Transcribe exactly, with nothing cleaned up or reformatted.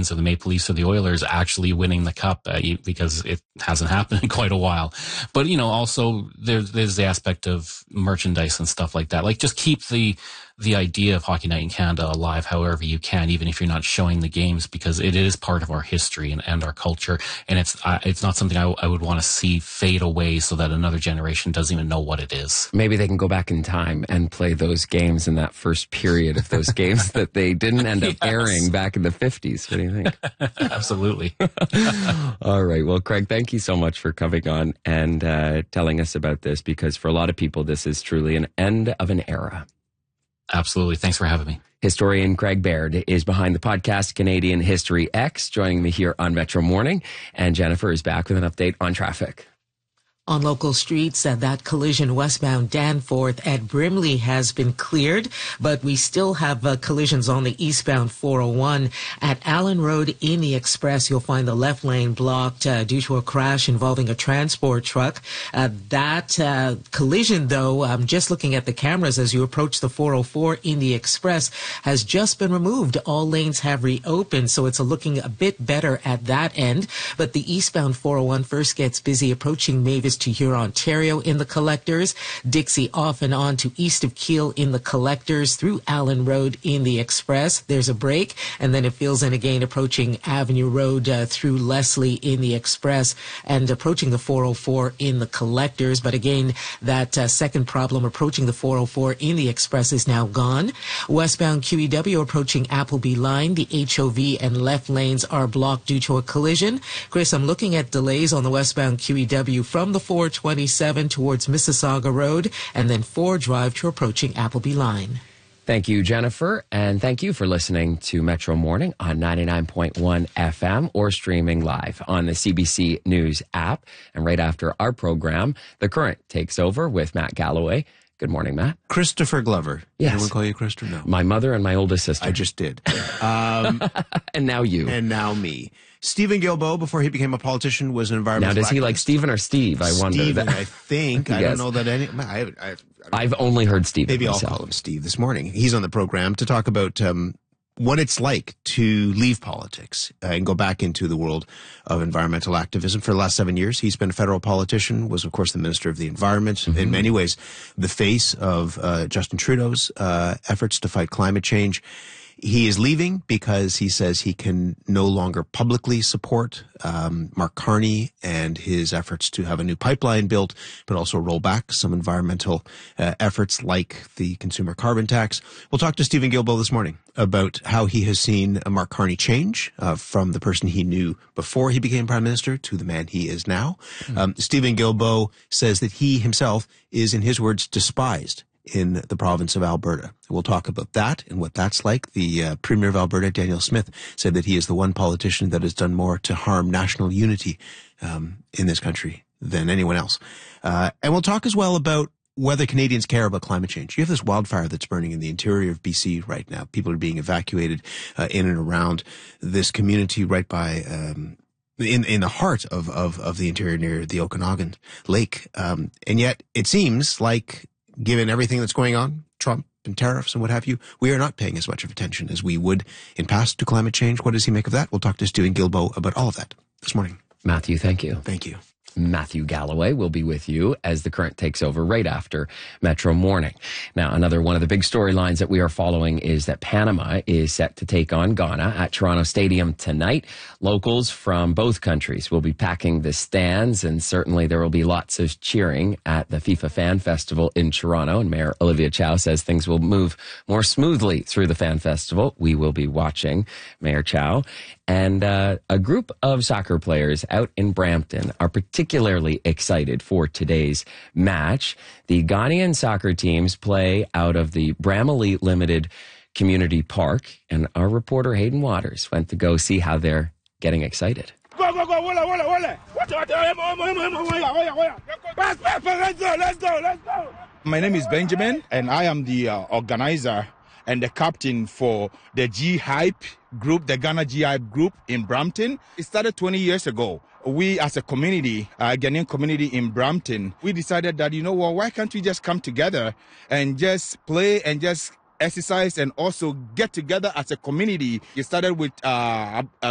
Canadiens or the Maple Leafs or the Oilers actually winning the cup, uh, because it hasn't happened in quite a while. But, you know, also there's, there's the aspect of merchandise and stuff like that. Like, just keep the, the idea of Hockey Night in Canada alive however you can, even if you're not showing the games, because it is part of our history and, and our culture. And it's, uh, it's not something I, I would want to see fade away so that another generation doesn't even know what it is. Maybe they can go back in time and play those games in that first period of those games that they didn't end up yes. airing back in the fifties. What do you think? Absolutely. All right. Well, Craig, thank you so much for coming on and uh, telling us about this, because for a lot of people, this is truly an end of an era. Absolutely. Thanks for having me. Historian Craig Baird is behind the podcast Canadian History X, joining me here on Metro Morning. And Jennifer is back with an update on traffic. On local streets, uh, that collision westbound Danforth at Brimley has been cleared, but we still have uh, collisions on the eastbound four oh one. At Allen Road in the Express, you'll find the left lane blocked uh, due to a crash involving a transport truck. Uh, that uh, collision, though, I'm just looking at the cameras as you approach the four oh four in the Express, has just been removed. All lanes have reopened, so it's looking a bit better at that end. But the eastbound four oh one first gets busy approaching Mavis to Huron, Ontario in the Collectors, Dixie off and on to east of Keele in the Collectors, through Allen Road in the Express. There's a break, and then it fills in again approaching Avenue Road uh, through Leslie in the Express, and approaching the four oh four in the Collectors. But again, that uh, second problem approaching the four oh four in the Express is now gone. Westbound Q E W approaching Appleby Line, the H O V and left lanes are blocked due to a collision. Chris, I'm looking at delays on the westbound Q E W from the four twenty-seven towards Mississauga Road, and then four Drive to approaching Appleby Line. Thank you, Jennifer, and thank you for listening to Metro Morning on ninety-nine point one F M or streaming live on the C B C News app. And right after our program, The Current takes over with Matt Galloway. Good morning, Matt. Christopher Glover. Yes. Anyone call you Christopher? No. My mother and my oldest sister. I just did. Um, and now you. And now me. Stephen Guilbeault, before he became a politician, was an environmental Now, does he activist. like Stephen or Steve? I wonder. Stephen, that. I think. I Yes. don't know that any... I, I, I I've only heard Stephen Maybe myself. I'll call him Steve this morning. He's on the program to talk about um, what it's like to leave politics uh, and go back into the world of environmental activism. For the last seven years, he's been a federal politician, was, of course, the Minister of the Environment, mm-hmm. in many ways the face of uh, Justin Trudeau's uh, efforts to fight climate change. He is leaving because he says he can no longer publicly support um, Mark Carney and his efforts to have a new pipeline built, but also roll back some environmental uh, efforts like the consumer carbon tax. We'll talk to Stephen Guilbeault this morning about how he has seen uh, Mark Carney change uh, from the person he knew before he became Prime Minister to the man he is now. Mm-hmm. Um, Stephen Guilbeault says that he himself is, in his words, despised in the province of Alberta. We'll talk about that and what that's like. The uh, Premier of Alberta, Daniel Smith, said that he is the one politician that has done more to harm national unity um, in this country than anyone else. Uh, and we'll talk as well about whether Canadians care about climate change. You have this wildfire that's burning in the interior of B C right now. People are being evacuated uh, in and around this community right by... Um, in in the heart of, of, of the interior near the Okanagan Lake. Um, and yet it seems like, given everything that's going on, Trump and tariffs and what have you, we are not paying as much of attention as we would in past to climate change. What does he make of that? We'll talk to Stephen Guilbeault about all of that this morning. Matthew, thank you. Thank you. Matthew Galloway will be with you as The Current takes over right after Metro Morning. Now, another one of the big storylines that we are following is that Panama is set to take on Ghana at Toronto Stadium tonight. Locals from both countries will be packing the stands, and certainly there will be lots of cheering at the FIFA Fan Festival in Toronto. And Mayor Olivia Chow says things will move more smoothly through the Fan Festival. We will be watching Mayor Chow. And uh, a group of soccer players out in Brampton are particularly excited for today's match. The Ghanaian soccer teams play out of the Bramalea Limited Community Park, and our reporter Hayden Waters went to go see how they're getting excited. Go, go, go, wole, wole, wole. Let's go, let's go, let's go. My name is Benjamin, and I am the uh, organizer and the captain for the G-Hype group, the Ghana G-Hype group in Brampton. It started twenty years ago. We as a community, a uh, Ghanaian community in Brampton, we decided that, you know what, why can't we just come together and just play and just exercise and also get together as a community. It started with uh, a,